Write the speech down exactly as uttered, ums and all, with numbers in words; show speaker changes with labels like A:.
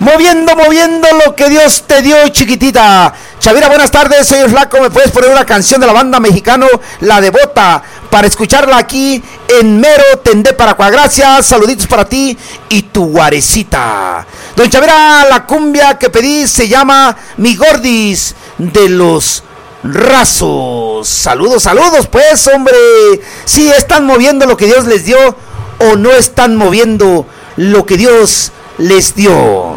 A: Moviendo, moviendo lo que Dios te dio, chiquitita. Chavira, buenas tardes, soy el Flaco. ¿Me puedes poner una canción de la banda mexicano La Devota para escucharla aquí en mero Tendé, Paraguay? Gracias, saluditos para ti y tu guarecita. Don Chavira, la cumbia que pedí se llama Mi Gordis de los Rasos. Saludos, saludos pues, hombre. Si están moviendo lo que Dios les dio o no están moviendo lo que Dios les dio.